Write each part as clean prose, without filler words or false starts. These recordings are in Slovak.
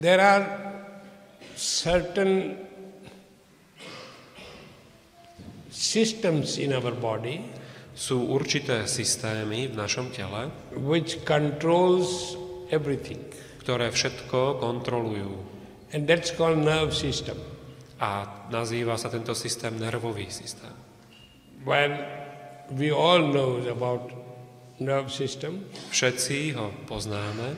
There are certain systems in our body Sú určité systémy v našom tele, which controls everything. ktoré všetko kontrolujú. And that's called nerve system. A nazýva sa tento systém nervový systém. Well, we all know about nerve system. Všetci ho poznáme.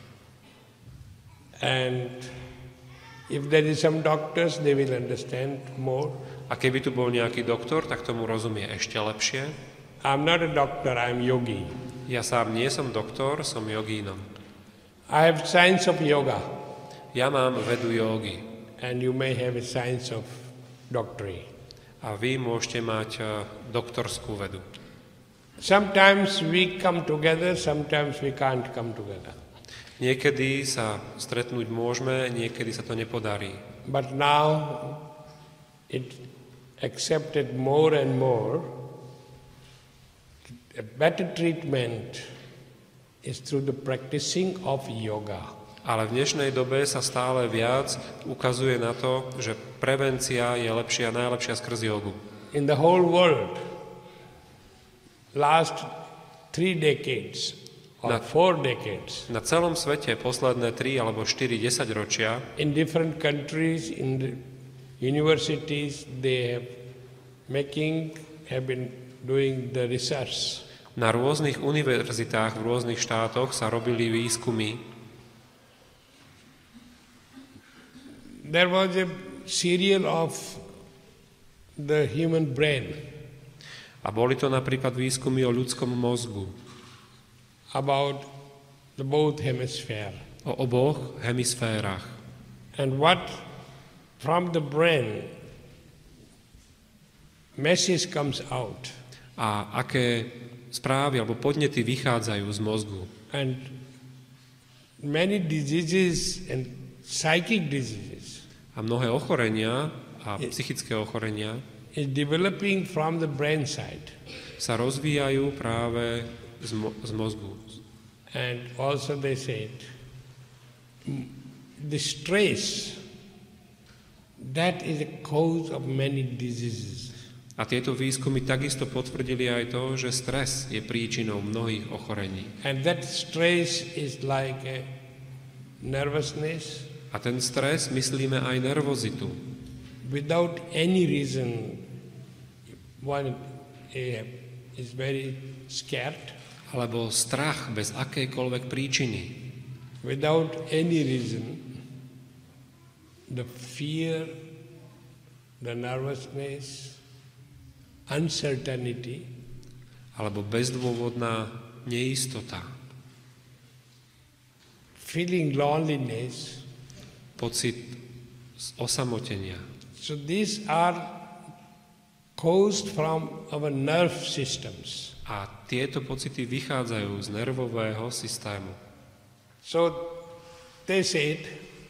And if there is some doctors, they will understand more. A keby tu bol nejaký doktor, tak tomu rozumie ešte lepšie. I'm not a doctor, I'm yogi. Ja sám nie som doktor, som jogínom. I have science of yoga, Ja mám vedu jógy. and you may have a science of doctorate. A vy môžete mať doktorskú vedu. Sometimes we come together, sometimes we can't come together. Niekedy sa stretnúť môžeme, niekedy sa to nepodarí. But now it accepted more and more. A better treatment is through the practicing of yoga. Ale v dnešnej dobe sa stále viac ukazuje na to, že prevencia je lepšia, najlepšia skrz jogu. In the whole world, last 3 decades or 4 decades, Na celom svete posledné 3 alebo 4 desaťročia in different countries, in the universities, they have been doing the research. na rôznych univerzitách v rôznych štátoch sa robili výskumy. There was a serial of the human brain A boli to napríklad výskumy o ľudskom mozgu, about the both hemisphere. o oboch hemisférach. And what from the brain message comes out. A aké správy alebo podnety vychádzajú z mozgu. And many diseases and psychic diseases A mnohé ochorenia a psychické ochorenia is developing from the brain side. sa rozvíjajú práve z mozgu. And also they said the stress, that is a cause of many diseases. A tieto výskumy takisto potvrdili aj to, že stres je príčinou mnohých ochorení. And that stress is like a nervousness. A ten stres myslíme aj nervozitu. Without any reason, one is very scared. Alebo strach bez akejkoľvek príčiny. Without any reason, the fear, the nervousness, uncertainty, Alebo bezdôvodná neistota. feeling loneliness. Pocit osamotenia. So these are caused from our nerve systems. A tieto pocity vychádzajú z nervového systému. So they said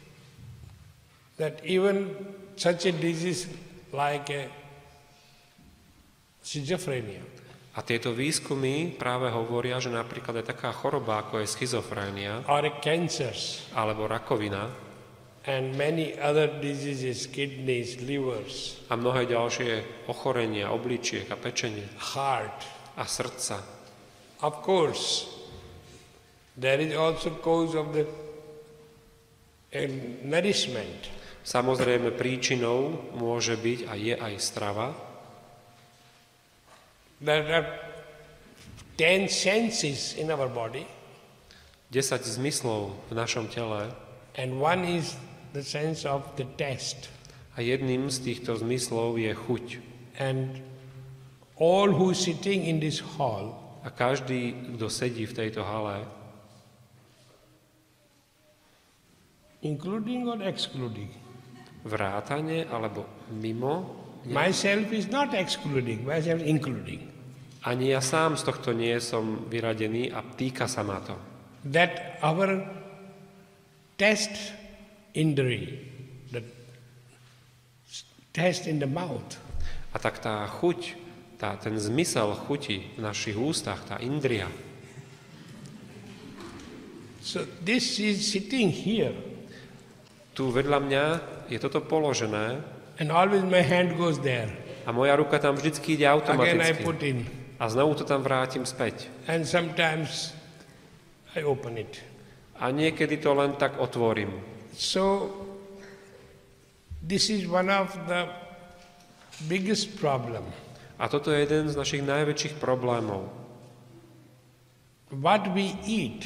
that even such a disease like a schizophrenia, A tieto výskumy práve hovoria, že napríklad je taká choroba, ako je schizofrénia, or a cancers, alebo rakovina, and many other diseases, kidneys, livers, a mnohé ďalšie ochorenia, obličiek a pečenie heart. a srdca. Of course, there is also cause of the nourishment. Samozrejme príčinou môže byť a je aj strava. There are 10 senses in our body, 10 zmyslov v našom tele and one is the sense of the taste. a jedným z týchto zmyslov je chuť. And all who sitting in this hall, A každý, kto sedí v tejto hale, including or excluding, vrátane alebo mimo, myself is not excluding, myself including, ani ja sám z tohto nie som vyradený a týka sa ma to. that our taste indri, the taste in the mouth, A tak tá chuť, ten zmysel chuti v našich ústach, tá indria, so this is sitting here. Tu vedľa mňa je toto položené and always my hand goes there. a moja ruka tam vždycky ide Again I automaticky. put in. A znovu to tam vrátim späť. And sometimes I open it. A niekedy to len tak otvorím. So, this is one of the biggest problem. A toto je jeden z našich najväčších problémov. What we eat,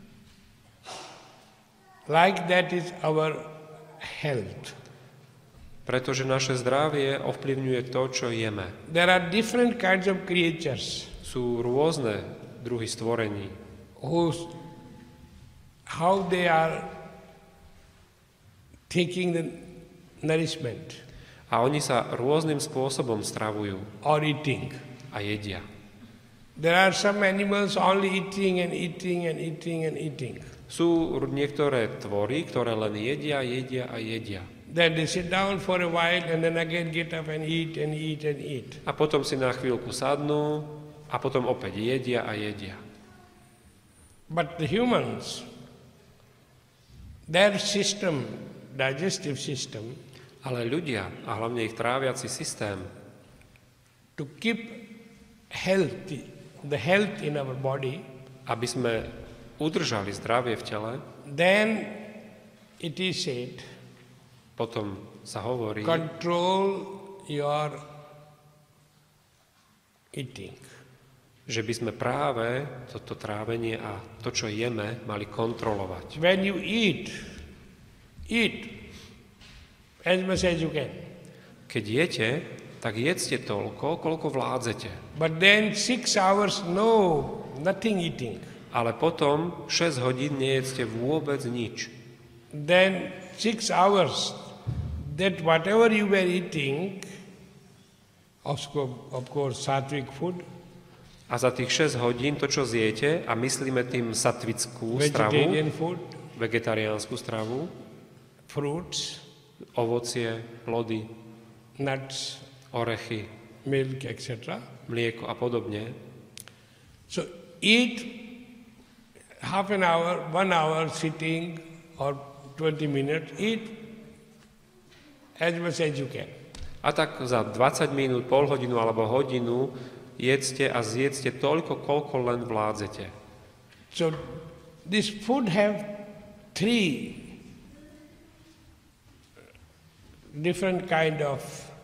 like that is our health. Pretože naše zdravie ovplyvňuje to, čo jeme. There are different kinds of creatures Sú rôzne druhy stvorení, how they are taking the nourishment a oni sa rôznym spôsobom stravujú or eating. a jedia. There are some animals only eating and eating and eating and eating. Sú niektoré tvory, ktoré len jedia, jedia a jedia. Then they sit down for a while and then again get up and eat and eat and eat. A potom si na chvíľku sadnú a potom opäť jedia a jedia. But the humans, their system, digestive system, Ale ľudia, a hlavne ich tráviaci systém, to keep healthy, the health in our body, aby sme udržali zdravie v tele, then it is said, potom sa hovorí, control your eating. že by sme práve toto trávenie a to, čo jeme, mali kontrolovať. When you eat as much as you can. Keď jete, tak jedzte toľko, koľko vládzete. But then 6 hours, no, nothing eating. Ale potom 6 hodín nejedzte vôbec nič. Then 6 hours, that whatever you were eating, of course, sattvic food, A za tých 6 hodín to, čo zjete, a myslíme tým satvickú stravu, vegetarian food, vegetariánsku stravu, fruits, ovocie, plody, nuts, orechy, milk, etc. mlieko a podobne. So eat half an hour, 1 hour sitting or 20 minutes, eat as much as you can. A tak za 20 minút, pol hodinu alebo hodinu jedzte a zjedzte toľko, koľko len vládzete. So this food have 3 different kind of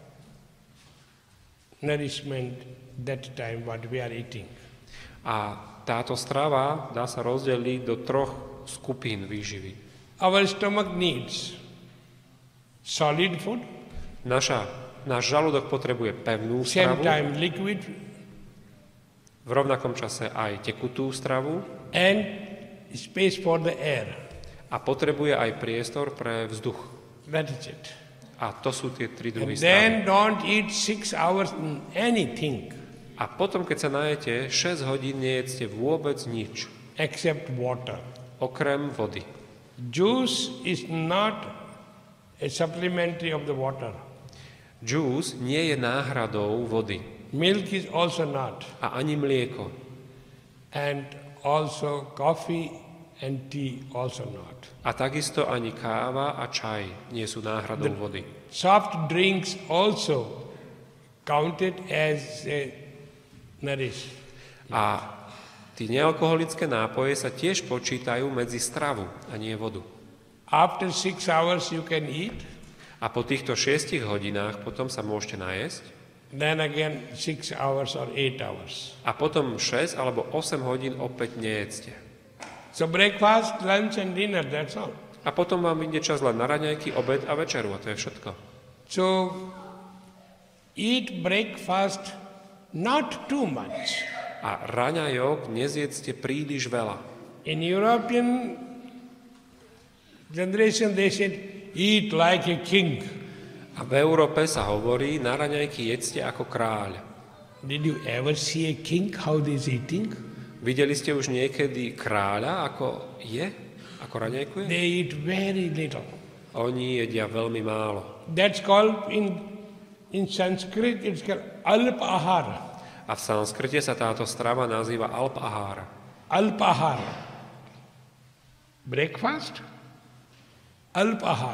nourishment that time what we are eating. A táto strava dá sa rozdeliť do 3 skupín výživy. Our stomach needs solid food, Náš žalúdok potrebuje pevnú same stravu, time liquid, v rovnakom čase aj tekutú stravu and space for the air. a potrebuje aj priestor pre vzduch. That is it. A to sú tie 3 druhy And stravy. then don't eat 6 hours anything A potom, keď sa najete, 6 hodín nejedzte vôbec nič, except water. okrem vody. Juice is not a supplementary of the water. Džús nie je náhradou vody. Milk is also not. A ani mlieko. And also coffee and tea also not. A takisto ani káva a čaj nie sú náhradou vody. Soft drinks also counted as a nourish. A tí nealkoholické nápoje sa tiež počítajú medzi stravu a nie vodu. After 6 hours you can eat, A po týchto 6 hodinách potom sa môžete najesť. then again 6 hours or 8 hours. A potom 6 alebo 8 hodín opäť nejedzte. So breakfast, lunch and dinner, that's all. A potom vám ide čas len na raňajky, obed a večeru a to je všetko. So eat breakfast not too much. A raňajok nezjedzte príliš veľa. In European generation they said eat like a king. A v Európe sa hovorí, na raňajky jedzte ako kráľ. Did you ever see a king how he is eating? Videli ste už niekedy kráľa, ako je? Ako raňajkuje? They eat very little. Oni jedia veľmi málo. That's called in Sanskrit it's called alpahara. A v sanskrite sa táto strava nazýva alpahara. Alpahara. Breakfast, alpahara.